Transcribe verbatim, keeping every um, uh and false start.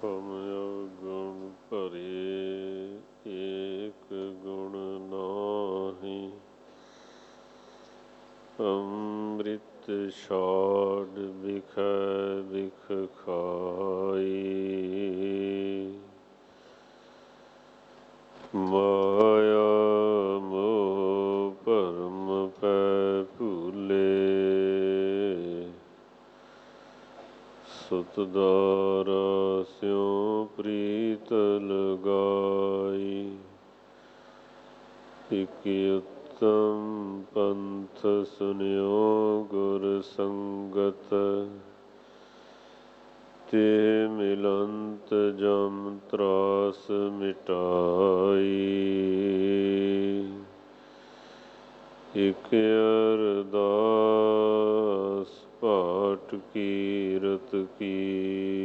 ਹਮ ਗੁਣ ਭਰੇ ਏਕ ਗੁਣ ਨਾਹੀ। ਅੰਮ੍ਰਿਤ ਛਾੜ ਬਿਖੈ ਬਿਖ ਖਾਈ। ਮਾਇਆ ਮੋਹ ਭਰਮ ਪੈ ਭੂਲੇ। ਸੁਤ ਦਾਰਾ ਸਿਉ ਪ੍ਰੀਤ ਲਗਾਈ। ਇਕ ਉਤਮ ਪੰਥ ਸੁਨਿਓ ਗੁਰ ਸੰਗਤ। ਤੇ ਮਿਲੰਤ ਜਮ ਤਰਾਸ ਮਿਟਾਈ। ਇਕ ਅਰਦਾਸ ਪਾਠ ਕੀਰਤ ਕੀ।